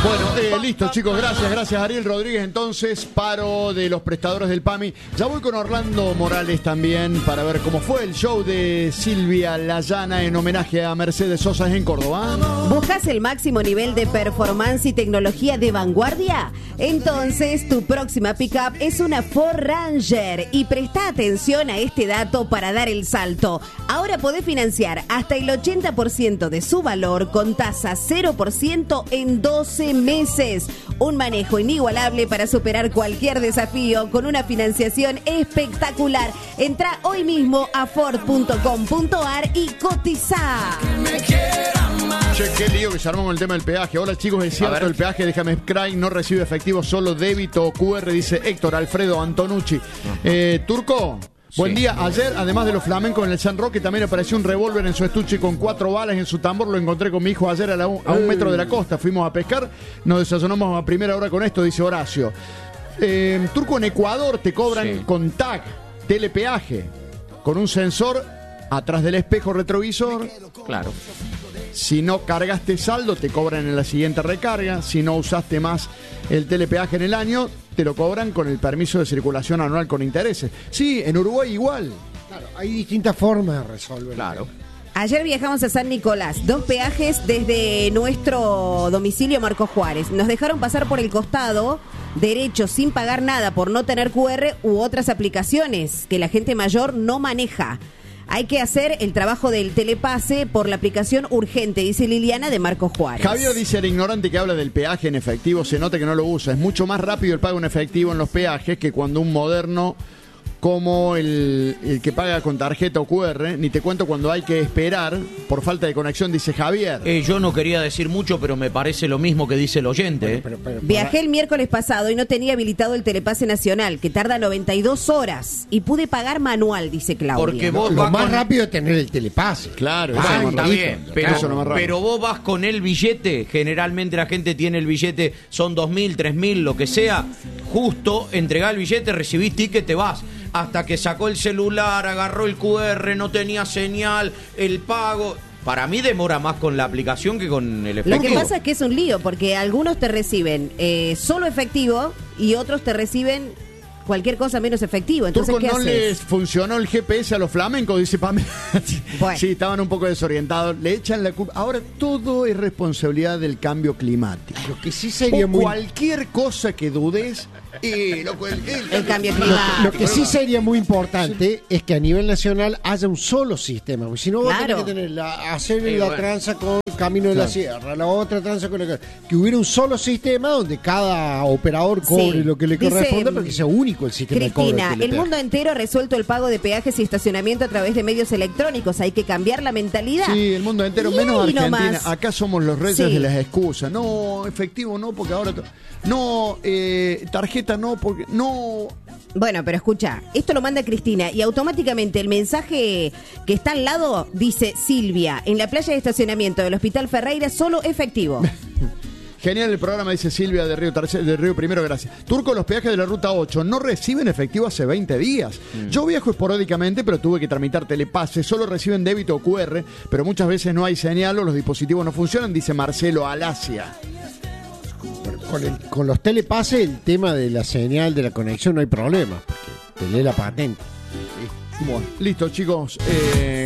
Bueno, listo chicos, gracias Ariel Rodríguez. Entonces, paro de los prestadores del PAMI. Ya voy con Orlando Morales también para ver cómo fue el show de Silvia Layana en homenaje a Mercedes Sosa en Córdoba. ¿Buscas el máximo nivel de performance y tecnología de vanguardia? Entonces, tu próxima pickup es una Ford Ranger. Y presta atención a este dato para dar el salto. Ahora podés financiar hasta el 80% de su valor con tasa 0% en 12 meses. Un manejo inigualable para superar cualquier desafío con una financiación espectacular. Entra hoy mismo a Ford.com.ar y cotiza. Che, qué lío que se armó con el tema del peaje. Hola chicos, es cierto, el peaje de James Craig no recibe efectivo, solo débito QR, dice Héctor Alfredo Antonucci. Turco, buen día. Ayer, además de los flamencos en el San Roque, también apareció un revólver en su estuche con 4 balas en su tambor. Lo encontré con mi hijo ayer a un metro de la costa. Fuimos a pescar, nos desayunamos a primera hora con esto, dice Horacio. Turco, en Ecuador te cobran con tag, telepeaje, con un sensor atrás del espejo retrovisor. Claro. Si no cargaste saldo, te cobran en la siguiente recarga. Si no usaste más el telepeaje en el año, te lo cobran con el permiso de circulación anual con intereses. Sí, en Uruguay igual. Claro, hay distintas formas de resolver. Claro. Ayer viajamos a San Nicolás, 2 peajes desde nuestro domicilio Marcos Juárez. Nos dejaron pasar por el costado derecho sin pagar nada por no tener QR u otras aplicaciones que la gente mayor no maneja. Hay que hacer el trabajo del telepase por la aplicación urgente, dice Liliana de Marcos Juárez. Javier dice, el ignorante que habla del peaje en efectivo, se nota que no lo usa. Es mucho más rápido el pago en efectivo en los peajes que cuando un moderno como el que paga con tarjeta o QR, ni te cuento cuando hay que esperar por falta de conexión, dice Javier. Yo no quería decir mucho, pero me parece lo mismo que dice el oyente. Pero, Viajé el miércoles pasado y no tenía habilitado el telepase nacional, que tarda 92 horas, y pude pagar manual, dice Claudia. Porque vos lo vas más con... rápido es tener el telepase. Claro, Ah, eso es está más bien, rápido. pero, Eso es lo más rápido. pero vos vas con el billete, generalmente la gente tiene el billete, son 2.000, 3.000, lo que sea, justo entregás el billete, recibís ticket, te vas. Hasta que sacó el celular, agarró el QR, no tenía señal, el pago. Para mí demora más con la aplicación que con el efectivo. Lo que pasa es que es un lío, porque algunos te reciben solo efectivo y otros te reciben cualquier cosa menos efectivo. Entonces, Turco, ¿qué no haces? les funcionó el GPS a los flamencos, dice Pamela. Bueno. Sí, estaban un poco desorientados. Le echan la culpa. Ahora todo es responsabilidad del cambio climático. Lo que sí sería O muy... cualquier cosa que dudes, loco, El cambio climático. Lo que sí sería muy importante es que a nivel nacional haya un solo sistema, porque si no vos Claro. tenés que tener hacer la bueno. tranza con Camino de la Sierra, la otra tranza con que hubiera un solo sistema donde cada operador cobre Sí. lo que le Dice, corresponde, pero que sea único el sistema de cobro. Cristina, del el telepeaje. mundo entero ha resuelto el pago de peajes y estacionamiento a través de medios electrónicos. Hay que cambiar la mentalidad. Sí, el mundo entero, Y menos ahí Argentina. nomás. Acá somos los reyes Sí. de las excusas. No, efectivo no, porque ahora... No, tarjeta no, porque... No... Bueno, pero escucha, esto lo manda Cristina y automáticamente el mensaje que está al lado dice: Silvia, en la playa de estacionamiento del Hospital Ferreira solo efectivo. Genial el programa, dice Silvia de Río Primero, gracias. Turco, los peajes de la Ruta 8 no reciben efectivo hace 20 días. Yo viajo esporádicamente, pero tuve que tramitar telepase. Solo reciben débito o QR, pero muchas veces no hay señal o los dispositivos no funcionan, dice Marcelo Alasia. Con los telepases, el tema de la señal de la conexión no hay problema, porque te lee la patente. Bueno, listo chicos.